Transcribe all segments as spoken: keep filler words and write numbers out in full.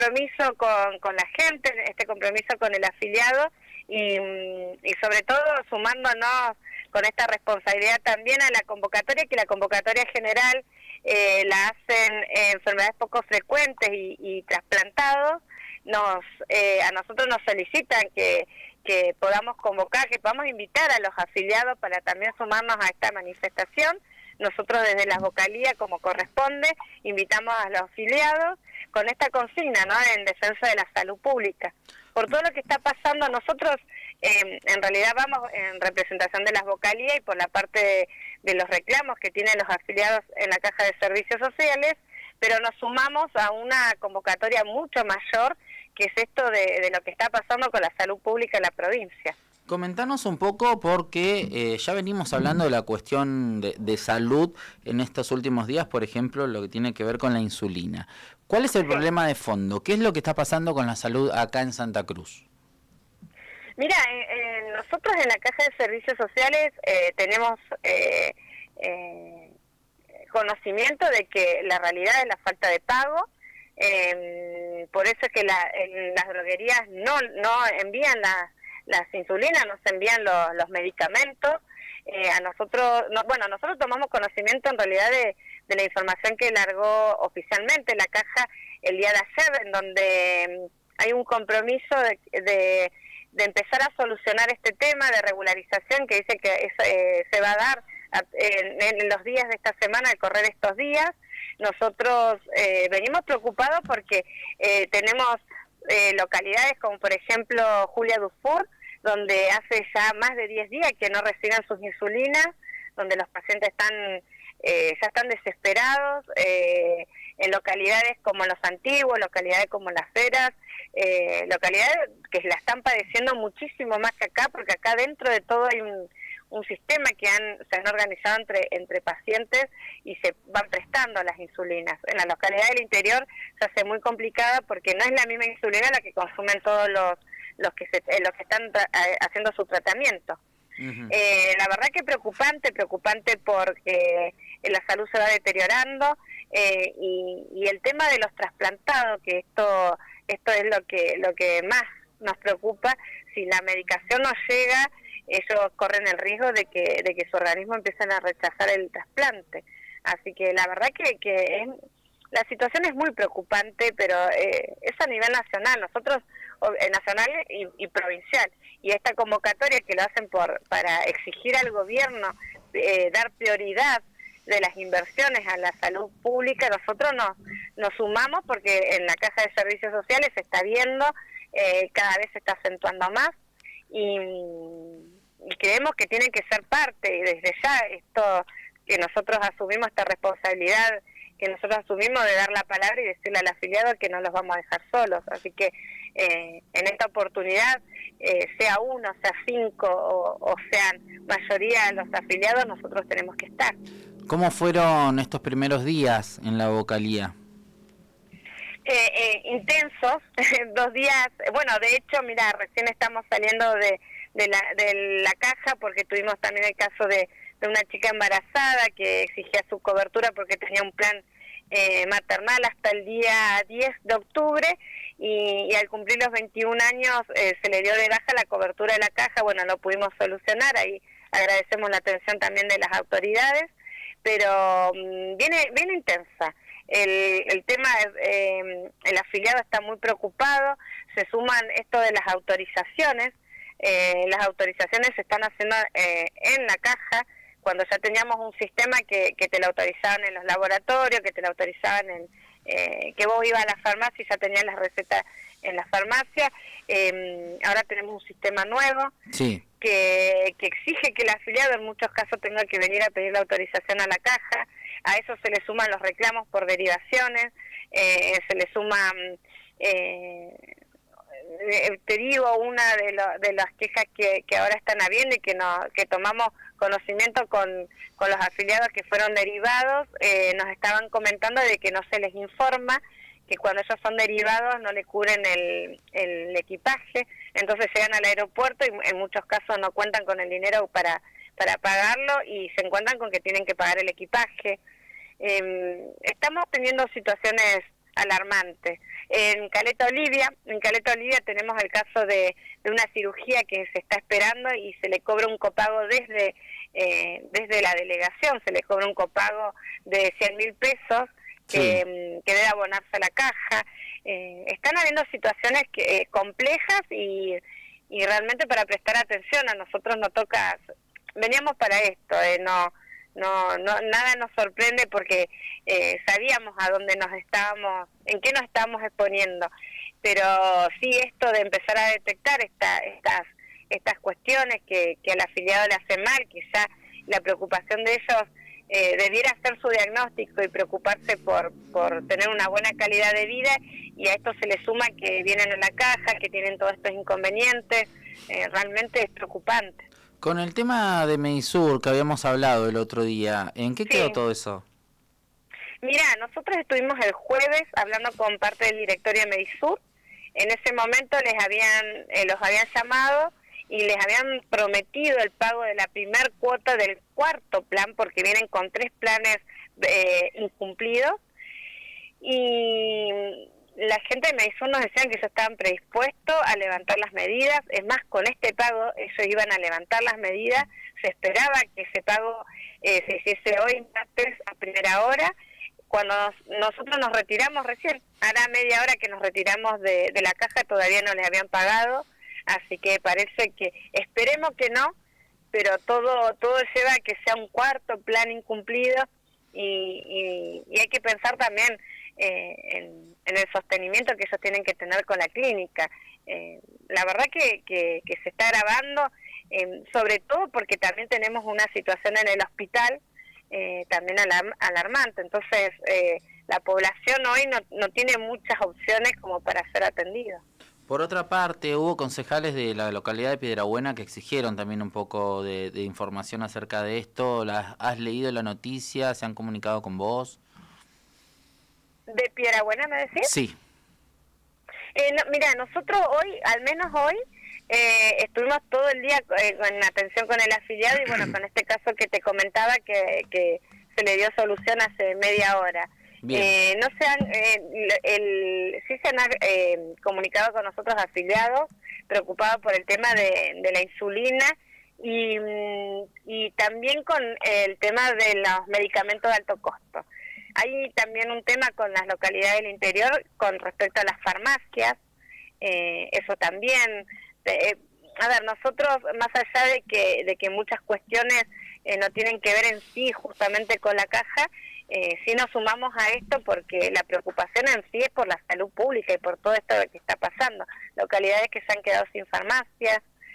compromiso con, con la gente, este compromiso con el afiliado y, y sobre todo sumándonos con esta responsabilidad también a la convocatoria, que la convocatoria general eh, la hacen eh, enfermedades poco frecuentes y, y trasplantados. Nos eh, a nosotros nos solicitan que, que podamos convocar, que podamos invitar a los afiliados para también sumarnos a esta manifestación. Nosotros desde las vocalías, como corresponde, invitamos a los afiliados con esta consigna, ¿no?, en defensa de la salud pública. Por todo lo que está pasando, nosotros eh, en realidad vamos en representación de las vocalías y por la parte de, de los reclamos que tienen los afiliados en la Caja de Servicios Sociales, pero nos sumamos a una convocatoria mucho mayor, que es esto de, de lo que está pasando con la salud pública en la provincia. Comentanos un poco porque eh, ya venimos hablando de la cuestión de, de salud en estos últimos días, por ejemplo, lo que tiene que ver con la insulina. ¿Cuál es el sí. problema de fondo? ¿Qué es lo que está pasando con la salud acá en Santa Cruz? Mira, eh, eh, nosotros en la Caja de Servicios Sociales eh, tenemos eh, eh, conocimiento de que la realidad es la falta de pago. Eh, por eso es que la, en las droguerías no, no envían la las insulinas, nos envían los, los medicamentos. Eh, a nosotros, no, bueno, nosotros tomamos conocimiento en realidad de, de la información que largó oficialmente la Caja el día de ayer, en donde hay un compromiso de, de, de empezar a solucionar este tema de regularización que dice que es, eh, se va a dar a, en, en los días de esta semana, al correr estos días. Nosotros eh, venimos preocupados porque eh, tenemos Eh, localidades como por ejemplo Julia Dufour, donde hace ya más de diez días que no reciben sus insulinas, donde los pacientes están eh, ya están desesperados, eh, en localidades como Los Antiguos, localidades como Las Heras, eh, localidades que la están padeciendo muchísimo más que acá, porque acá dentro de todo hay un, un sistema que han, se han organizado entre, entre pacientes y se van prestando las insulinas. En la localidad del interior se hace muy complicada porque no es la misma insulina la que consumen todos los los que se, los que están haciendo su tratamiento. Uh-huh. eh, la verdad que preocupante, preocupante porque la salud se va deteriorando eh, y, y el tema de los trasplantados, que esto esto es lo que lo que más nos preocupa. Si la medicación no llega, ellos corren el riesgo de que de que su organismo empiecen a rechazar el trasplante. Así que la verdad que, que es, la situación es muy preocupante, pero eh, es a nivel nacional, nosotros eh, nacional y, y provincial, y esta convocatoria que lo hacen por para exigir al gobierno eh, dar prioridad de las inversiones a la salud pública, nosotros nos, nos sumamos porque en la Caja de Servicios Sociales se está viendo, eh, cada vez se está acentuando más, y, y creemos que tienen que ser parte, y desde ya esto que nosotros asumimos esta responsabilidad, que nosotros asumimos de dar la palabra y decirle al afiliado que no los vamos a dejar solos. Así que eh, en esta oportunidad, eh, sea uno, sea cinco o, o sean mayoría los afiliados, nosotros tenemos que estar. ¿Cómo fueron estos primeros días en la vocalía? Eh, eh, intensos, dos días, bueno, de hecho, mira, recién estamos saliendo de, de, la, de la caja porque tuvimos también el caso de, de una chica embarazada que exigía su cobertura porque tenía un plan eh, maternal hasta el día diez de octubre y, y al cumplir los veintiún años eh, se le dio de baja la cobertura de la caja. Bueno, lo pudimos solucionar, ahí agradecemos la atención también de las autoridades, pero um, viene, viene intensa. El, el tema, eh, el afiliado está muy preocupado, se suman esto de las autorizaciones, eh, las autorizaciones se están haciendo eh, en la caja, cuando ya teníamos un sistema que, que te lo autorizaban en los laboratorios, que te lo autorizaban en, eh, que vos ibas a la farmacia y ya tenías las recetas en la farmacia, eh, ahora tenemos un sistema nuevo, sí. que, que exige que el afiliado en muchos casos tenga que venir a pedir la autorización a la caja. A eso se le suman los reclamos por derivaciones, eh, se le suman, eh, te digo, una de, lo, de las quejas que, que ahora están habiendo y que, no, que tomamos conocimiento con, con los afiliados que fueron derivados, eh, nos estaban comentando de que no se les informa, que cuando ellos son derivados no le cubren el, el equipaje, entonces llegan al aeropuerto y en muchos casos no cuentan con el dinero para, para pagarlo y se encuentran con que tienen que pagar el equipaje. Eh, estamos teniendo situaciones alarmante. En Caleta Olivia, en Caleta Olivia tenemos el caso de, de una cirugía que se está esperando y se le cobra un copago desde eh, desde la delegación, se le cobra un copago de cien mil pesos que, sí. que debe abonarse a la caja. Eh, están habiendo situaciones que, eh, complejas y, y realmente para prestar atención. A nosotros nos toca, veníamos para esto, eh, no, no, no, nada nos sorprende porque eh, sabíamos a dónde nos estábamos, en qué nos estábamos exponiendo, pero sí esto de empezar a detectar esta, estas, estas cuestiones que, que al afiliado le hace mal, que ya la preocupación de ellos Eh, debiera hacer su diagnóstico y preocuparse por, por tener una buena calidad de vida, y a esto se le suma que vienen a la caja, que tienen todos estos inconvenientes, eh, realmente es preocupante. Con el tema de Medisur que habíamos hablado el otro día, ¿en qué quedó sí. todo eso? Mira, nosotros estuvimos el jueves hablando con parte del directorio de Medisur. En ese momento les habían eh, los habían llamado y les habían prometido el pago de la primer cuota del cuarto plan, porque vienen con tres planes eh, incumplidos, y la gente de Medisur nos decían que ellos estaban predispuestos a levantar las medidas. Es más, con este pago ellos iban a levantar las medidas, se esperaba que ese pago eh, se hiciese hoy martes a primera hora. Cuando nos, nosotros nos retiramos recién, hará media hora que nos retiramos de, de la caja, todavía no les habían pagado. Así que parece que, esperemos que no, pero todo todo lleva a que sea un cuarto plan incumplido, y, y, y hay que pensar también eh, en, en el sostenimiento que ellos tienen que tener con la clínica. Eh, la verdad que, que, que se está agravando, eh, sobre todo porque también tenemos una situación en el hospital eh, también alarm, alarmante. Entonces eh, la población hoy no, no tiene muchas opciones como para ser atendida. Por otra parte, hubo concejales de la localidad de Piedrabuena que exigieron también un poco de, de información acerca de esto. ¿Las, ¿Has leído la noticia? ¿Se han comunicado con vos? ¿De Piedrabuena me decís? Sí. Eh, no, mira, nosotros hoy, al menos hoy, eh, estuvimos todo el día eh, en atención con el afiliado y bueno, con este caso que te comentaba que, que se le dio solución hace media hora. Eh, no se han, eh, el, sí se han eh, comunicado con nosotros afiliados, preocupados por el tema de, de la insulina y, y también con el tema de los medicamentos de alto costo. Hay también un tema con las localidades del interior con respecto a las farmacias, eh, eso también. Eh, a ver, nosotros, más allá de que, de que muchas cuestiones eh, no tienen que ver en sí justamente con la caja, Eh, sí nos sumamos a esto porque la preocupación en sí es por la salud pública y por todo esto que está pasando. Localidades que se han quedado sin farmacias,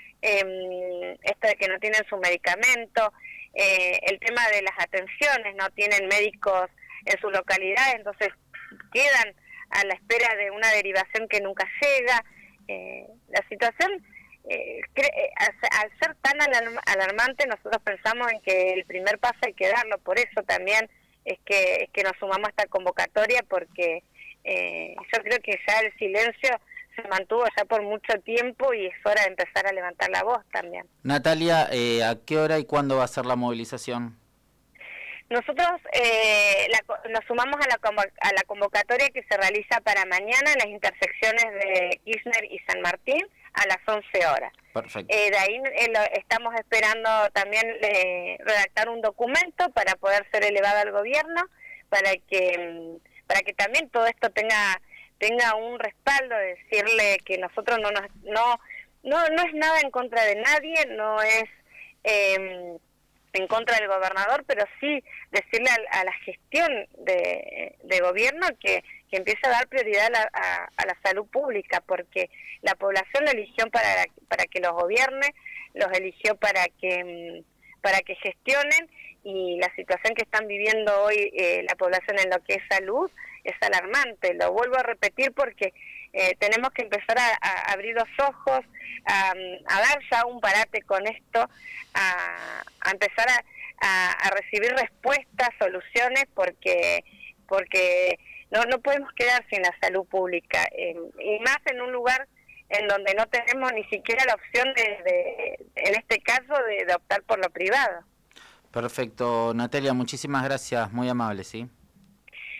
eh, esto de que no tienen su medicamento, eh, el tema de las atenciones, no tienen médicos en su localidad, entonces quedan a la espera de una derivación que nunca llega. Eh, la situación, eh, cre- al, al ser tan alarm- alarmante, nosotros pensamos en que el primer paso hay que darlo, por eso también es que es que nos sumamos a esta convocatoria, porque eh, yo creo que ya el silencio se mantuvo ya por mucho tiempo y es hora de empezar a levantar la voz también. Natalia, eh, ¿a qué hora y cuándo va a ser la movilización? Nosotros eh, la, nos sumamos a la, a la convocatoria que se realiza para mañana en las intersecciones de Kirchner y San Martín a las once horas. Perfecto. Eh, de ahí eh, lo, estamos esperando también eh, redactar un documento para poder ser elevado al gobierno, para que para que también todo esto tenga tenga un respaldo, de decirle que nosotros no nos no no no es nada en contra de nadie, no es eh, en contra del gobernador, pero sí decirle a, a la gestión de, de gobierno que, que empiece a dar prioridad a la, a, a la salud pública, porque la población lo eligió para, para que los gobierne, los eligió para que para que gestionen, y la situación que están viviendo hoy eh, la población en lo que es salud es alarmante. Lo vuelvo a repetir porque eh, tenemos que empezar a, a abrir los ojos, a, a dar ya un parate con esto, a, a empezar a, a, a recibir respuestas, soluciones, porque porque no no podemos quedar sin la salud pública, eh, y más en un lugar en donde no tenemos ni siquiera la opción de, de en este caso, de, de optar por lo privado. Perfecto, Natalia, muchísimas gracias, muy amable, ¿sí?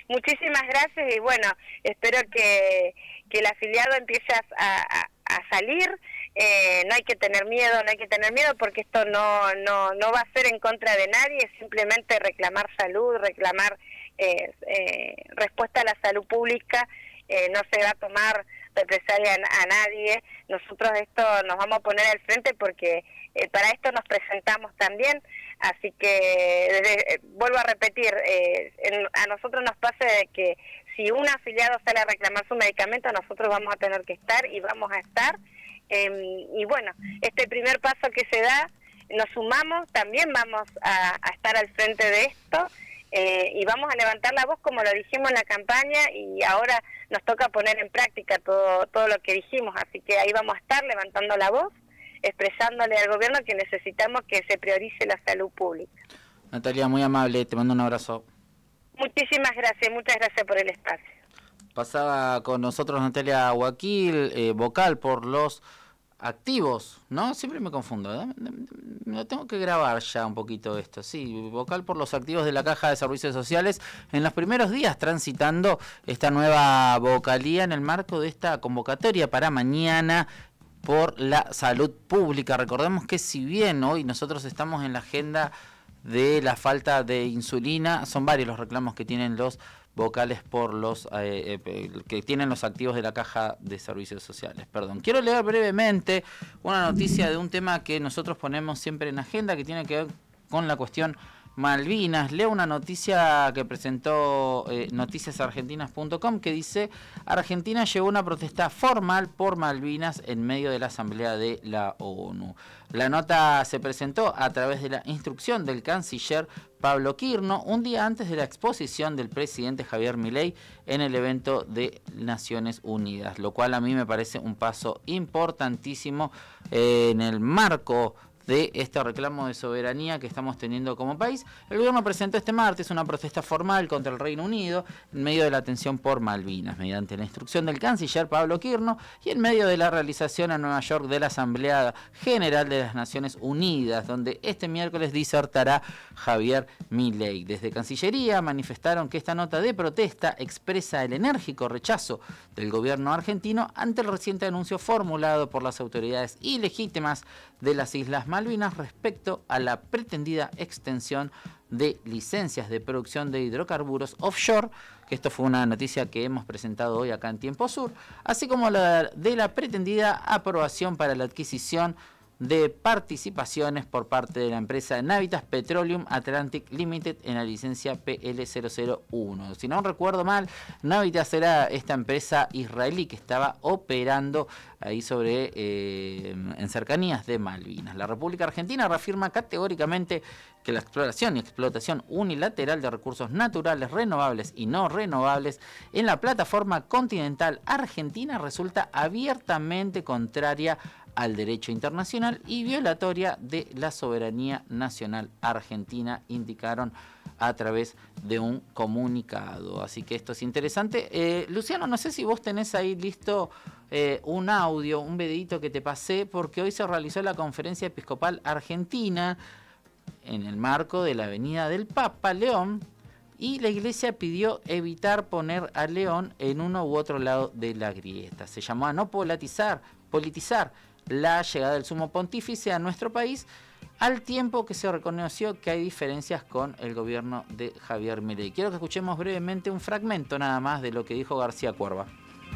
Muchísimas gracias y bueno, espero que, que el afiliado empiece a, a, a salir. Eh, no hay que tener miedo, no hay que tener miedo porque esto no, no, no va a ser en contra de nadie, es simplemente reclamar salud, reclamar eh, eh, respuesta a la salud pública, eh, no se va a tomar represalia a, a nadie. Nosotros esto nos vamos a poner al frente porque eh, para esto nos presentamos también, así que desde, eh, vuelvo a repetir, eh, en, a nosotros nos pasa de que si un afiliado sale a reclamar su medicamento, nosotros vamos a tener que estar y vamos a estar. Eh, y bueno, este primer paso que se da, nos sumamos, también vamos a, a estar al frente de esto eh, y vamos a levantar la voz como lo dijimos en la campaña y ahora nos toca poner en práctica todo, todo lo que dijimos, así que ahí vamos a estar levantando la voz, expresándole al gobierno que necesitamos que se priorice la salud pública. Natalia, muy amable, te mando un abrazo. Muchísimas gracias, muchas gracias por el espacio. Pasaba con nosotros Natalia Huaquil, eh, vocal por los activos, ¿no? Siempre me confundo, ¿eh? Me lo tengo que grabar ya un poquito esto, sí, vocal por los activos de la Caja de Servicios Sociales en los primeros días transitando esta nueva vocalía en el marco de esta convocatoria para mañana por la salud pública. Recordemos que si bien hoy nosotros estamos en la agenda de la falta de insulina, son varios los reclamos que tienen los vocales por los eh, eh, que tienen los activos de la Caja de Servicios Sociales. Perdón. Quiero leer brevemente una noticia de un tema que nosotros ponemos siempre en agenda, que tiene que ver con la cuestión Malvinas. Leo una noticia que presentó eh, noticias argentinas punto com que dice: Argentina llevó una protesta formal por Malvinas en medio de la Asamblea de la ONU. La nota se presentó a través de la instrucción del canciller Pablo Quirno un día antes de la exposición del presidente Javier Milei en el evento de Naciones Unidas, lo cual a mí me parece un paso importantísimo eh, en el marco de este reclamo de soberanía que estamos teniendo como país. El gobierno presentó este martes una protesta formal contra el Reino Unido en medio de la tensión por Malvinas, mediante la instrucción del canciller Pablo Quirno y en medio de la realización en Nueva York de la Asamblea General de las Naciones Unidas, donde este miércoles disertará Javier Milei. Desde Cancillería manifestaron que esta nota de protesta expresa el enérgico rechazo del gobierno argentino ante el reciente anuncio formulado por las autoridades ilegítimas de las Islas Malvinas respecto a la pretendida extensión de licencias de producción de hidrocarburos offshore, que esto fue una noticia que hemos presentado hoy acá en Tiempo Sur, así como la de la pretendida aprobación para la adquisición de participaciones por parte de la empresa Navitas Petroleum Atlantic Limited en la licencia P L cero cero uno. Si no recuerdo mal, Navitas era esta empresa israelí que estaba operando ahí sobre eh, en cercanías de Malvinas. La República Argentina reafirma categóricamente que la exploración y explotación unilateral de recursos naturales renovables y no renovables en la plataforma continental argentina resulta abiertamente contraria al derecho internacional y violatoria de la soberanía nacional argentina, indicaron a través de un comunicado. Así que esto es interesante. Eh, Luciano, no sé si vos tenés ahí listo eh, un audio, un videito que te pasé, porque hoy se realizó la Conferencia Episcopal Argentina en el marco de la Avenida del Papa León, y la iglesia pidió evitar poner a León en uno u otro lado de la grieta. Se llamó a no politizar, politizar la llegada del sumo pontífice a nuestro país, al tiempo que se reconoció que hay diferencias con el gobierno de Javier Milei. Quiero que escuchemos brevemente un fragmento nada más de lo que dijo García Cuerva.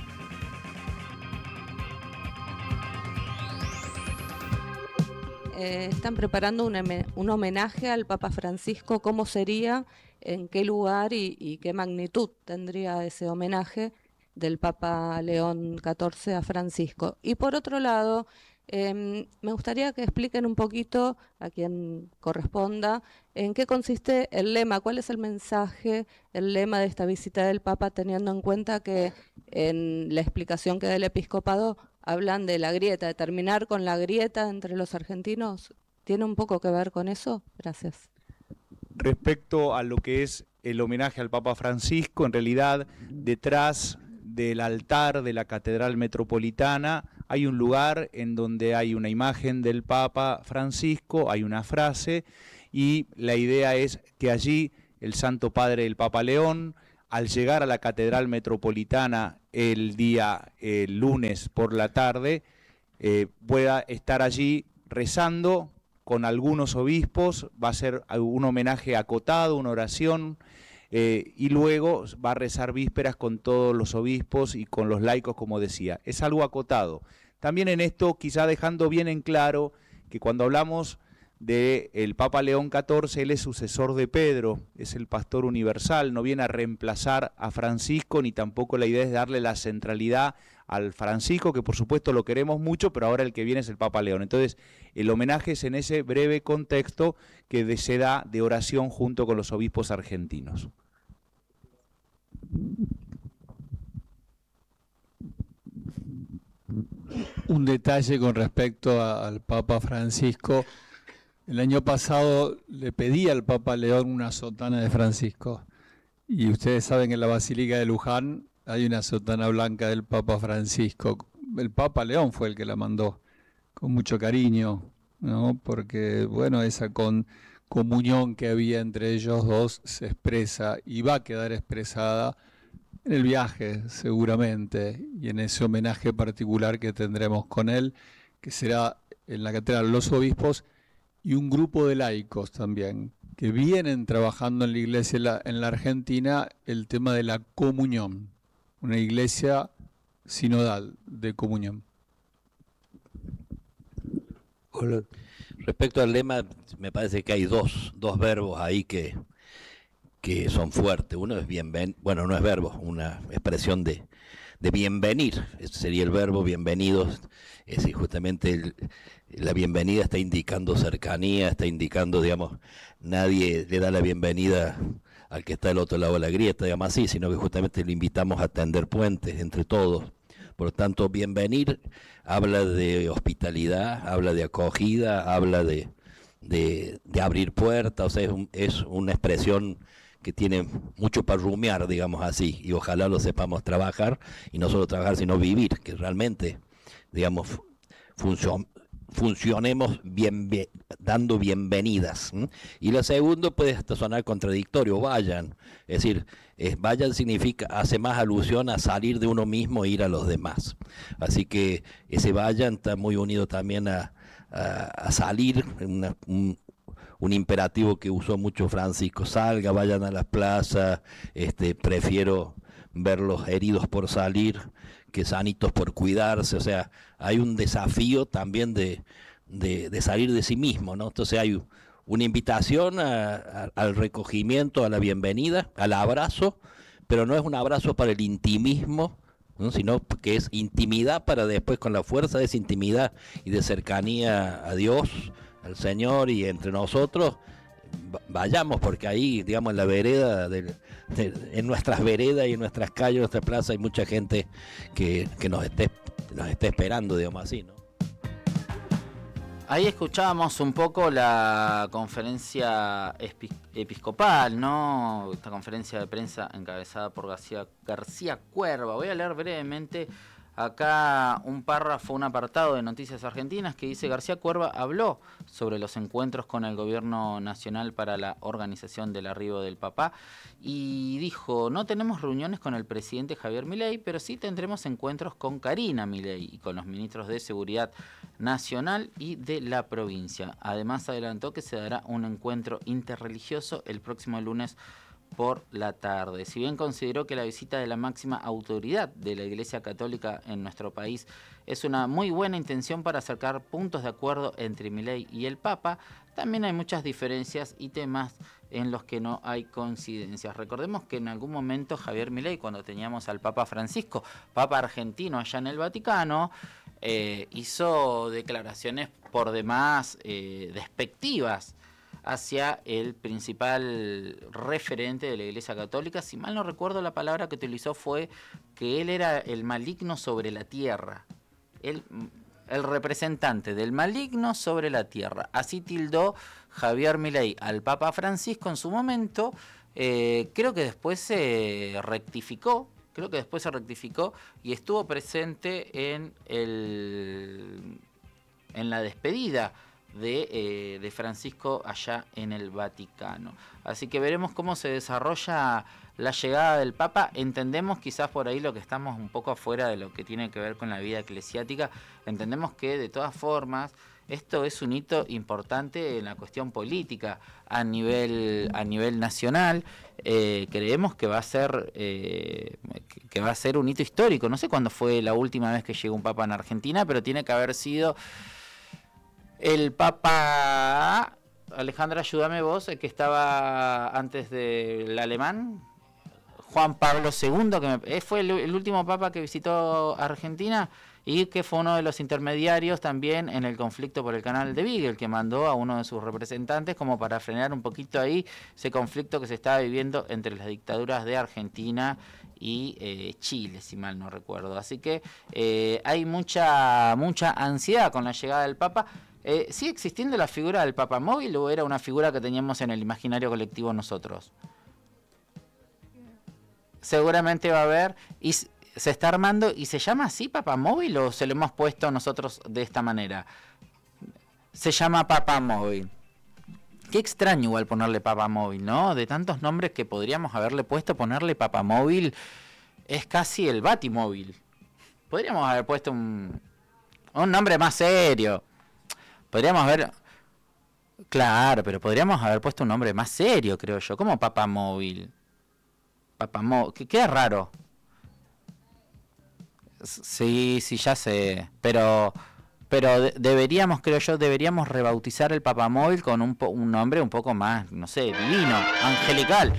Eh, están preparando un, un homenaje al Papa Francisco. ¿Cómo sería, en qué lugar y, y qué magnitud tendría ese homenaje del Papa León catorce a Francisco? Y por otro lado, eh, me gustaría que expliquen un poquito, a quien corresponda, en qué consiste el lema, cuál es el mensaje, el lema de esta visita del Papa, teniendo en cuenta que en la explicación que da el episcopado hablan de la grieta, de terminar con la grieta entre los argentinos. ¿Tiene un poco que ver con eso? Gracias. Respecto a lo que es el homenaje al Papa Francisco, en realidad detrás del altar de la Catedral Metropolitana hay un lugar en donde hay una imagen del Papa Francisco, hay una frase, y la idea es que allí el Santo Padre, el Papa León, al llegar a la Catedral Metropolitana el día el lunes por la tarde, eh, pueda estar allí rezando con algunos obispos, va a ser un homenaje acotado, una oración, eh, y luego va a rezar vísperas con todos los obispos y con los laicos, como decía. Es algo acotado. También en esto, quizá dejando bien en claro que cuando hablamos del Papa León catorce, él es sucesor de Pedro, es el pastor universal, no viene a reemplazar a Francisco, ni tampoco la idea es darle la centralidad al Francisco, que por supuesto lo queremos mucho, pero ahora el que viene es el Papa León. Entonces, el homenaje es en ese breve contexto que se da de oración junto con los obispos argentinos. Un detalle con respecto a, al Papa Francisco. El año pasado le pedí al Papa León una sotana de Francisco. Y ustedes saben que en la Basílica de Luján hay una sotana blanca del Papa Francisco. El Papa León fue el que la mandó, con mucho cariño, ¿no? Porque, bueno, esa con, comunión que había entre ellos dos se expresa y va a quedar expresada en el viaje, seguramente, y en ese homenaje particular que tendremos con él, que será en la Catedral Los Obispos, y un grupo de laicos también, que vienen trabajando en la iglesia en la, en la Argentina el tema de la comunión, una iglesia sinodal de comunión. Hola. Respecto al lema, me parece que hay dos, dos verbos ahí que, que son fuertes. Uno es bienven, bueno, no es verbo, una expresión de, de bienvenir. Ese sería el verbo bienvenidos. Es decir, justamente el, la bienvenida está indicando cercanía, está indicando, digamos, nadie le da la bienvenida al que está del otro lado de la grieta, digamos así, sino que justamente le invitamos a tender puentes entre todos. Por lo tanto, bienvenir habla de hospitalidad, habla de acogida, habla de, de, de abrir puertas, o sea, es, un, es una expresión que tiene mucho para rumiar, digamos así, y ojalá lo sepamos trabajar, y no solo trabajar, sino vivir, que realmente, digamos, funcion, funcionemos bien, bien, dando bienvenidas. ¿m? Y lo segundo puede hasta sonar contradictorio, vayan, es decir, eh, vayan significa, hace más alusión a salir de uno mismo e ir a los demás. Así que ese vayan está muy unido también a, a, a salir, una, un, un imperativo que usó mucho Francisco, salga, vayan a las plazas, este, prefiero ver los heridos por salir que sanitos por cuidarse, o sea, hay un desafío también de, de, de salir de sí mismo, ¿no? Entonces hay una invitación a, a, al recogimiento, a la bienvenida, al abrazo, pero no es un abrazo para el intimismo, ¿no? Sino que es intimidad para después, con la fuerza de esa intimidad y de cercanía a Dios, al Señor y entre nosotros, vayamos, porque ahí, digamos, en la vereda, de, de, en nuestras veredas y en nuestras calles, en nuestras plazas, hay mucha gente que, que nos, esté, nos esté esperando, digamos así, ¿no? Ahí escuchábamos un poco la conferencia episcopal, ¿no? Esta conferencia de prensa encabezada por García, García Cuerva. Voy a leer brevemente acá un párrafo, un apartado de Noticias Argentinas que dice: García Cuerva habló sobre los encuentros con el gobierno nacional para la organización del arribo del Papa y dijo: no tenemos reuniones con el presidente Javier Milei, pero sí tendremos encuentros con Karina Milei y con los ministros de Seguridad Nacional y de la provincia. Además adelantó que se dará un encuentro interreligioso el próximo lunes por la tarde. Si bien consideró que la visita de la máxima autoridad de la Iglesia Católica en nuestro país es una muy buena intención para acercar puntos de acuerdo entre Milei y el Papa, también hay muchas diferencias y temas en los que no hay coincidencias. Recordemos que en algún momento Javier Milei, cuando teníamos al Papa Francisco, Papa argentino allá en el Vaticano, eh, hizo declaraciones por demás eh, despectivas hacia el principal referente de la Iglesia Católica. Si mal no recuerdo, la palabra que utilizó fue que él era el maligno sobre la tierra, el, el representante del maligno sobre la tierra. Así tildó Javier Milei al Papa Francisco en su momento. Eh, creo que después se rectificó, creo que después se rectificó y estuvo presente en, el, en la despedida de, eh, de Francisco allá en el Vaticano. Así que veremos cómo se desarrolla la llegada del Papa. Entendemos quizás por ahí lo que estamos un poco afuera de lo que tiene que ver con la vida eclesiástica. Entendemos que de todas formas esto es un hito importante en la cuestión política a nivel, a nivel nacional. Eh, creemos que va a ser eh, que va a ser un hito histórico. No sé cuándo fue la última vez que llegó un Papa en Argentina, pero tiene que haber sido el Papa, Alejandra, ayúdame vos, el que estaba antes del alemán, Juan Pablo segundo, que me, fue el, el último Papa que visitó Argentina y que fue uno de los intermediarios también en el conflicto por el canal de Beagle, que mandó a uno de sus representantes como para frenar un poquito ahí ese conflicto que se estaba viviendo entre las dictaduras de Argentina y eh, Chile, si mal no recuerdo. Así que eh, hay mucha, mucha ansiedad con la llegada del Papa. Eh, ¿Sigue existiendo la figura del Papa móvil o era una figura que teníamos en el imaginario colectivo nosotros? Seguramente va a haber, y se está armando, ¿y se llama así Papa móvil o se lo hemos puesto nosotros de esta manera? Se llama Papa móvil. Qué extraño igual ponerle Papa móvil, ¿no? De tantos nombres que podríamos haberle puesto, ponerle Papa móvil es casi el Batimóvil. Podríamos haber puesto un, un nombre más serio. Podríamos haber... Claro, pero podríamos haber puesto un nombre más serio, creo yo. ¿Cómo Papa móvil? Papa móvil. Que queda raro. Sí, sí, ya sé. Pero... Pero de deberíamos, creo yo, deberíamos rebautizar el Papa móvil con un, po un nombre un poco más, no sé, divino, angelical.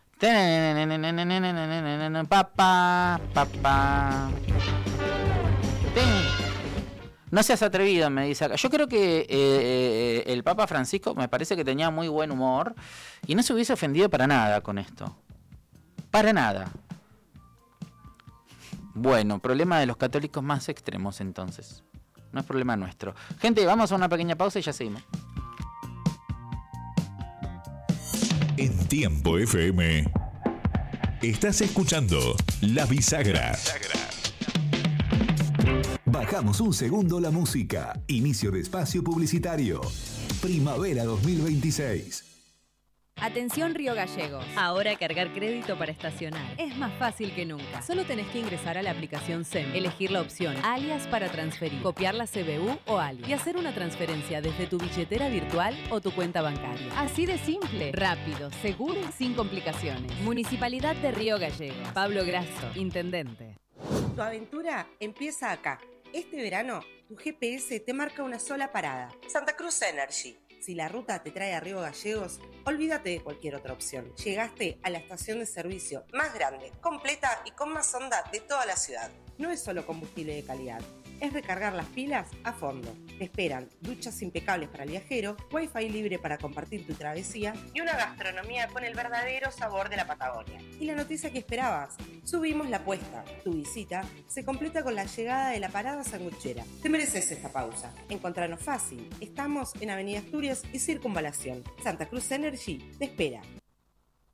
Papa, papa. No seas atrevido, me dice acá. Yo creo que eh, el Papa Francisco me parece que tenía muy buen humor y no se hubiese ofendido para nada con esto. Para nada. Bueno, problema de los católicos más extremos entonces. No es problema nuestro. Gente, vamos a una pequeña pausa y ya seguimos. En Tiempo F M estás escuchando La Bisagra. Bajamos un segundo la música. Inicio de espacio publicitario. Primavera dos mil veintiséis. Atención Río Gallegos. Ahora cargar crédito para estacionar es más fácil que nunca. Solo tenés que ingresar a la aplicación S E M, elegir la opción alias para transferir, copiar la C B U o alias y hacer una transferencia desde tu billetera virtual o tu cuenta bancaria. Así de simple, rápido, seguro y sin complicaciones. Municipalidad de Río Gallegos. Pablo Grasso, intendente. Tu aventura empieza acá. Este verano, tu G P S te marca una sola parada. Santa Cruz Energy. Si la ruta te trae a Río Gallegos, olvídate de cualquier otra opción. Llegaste a la estación de servicio más grande, completa y con más onda de toda la ciudad. No es solo combustible de calidad, es recargar las pilas a fondo. Te esperan duchas impecables para el viajero, wifi libre para compartir tu travesía y una gastronomía con el verdadero sabor de la Patagonia. Y la noticia que esperabas, subimos la apuesta. Tu visita se completa con la llegada de la parada sanguchera. Te mereces esta pausa. Encontranos fácil. Estamos en Avenida Asturias y Circunvalación. Santa Cruz Energy te espera.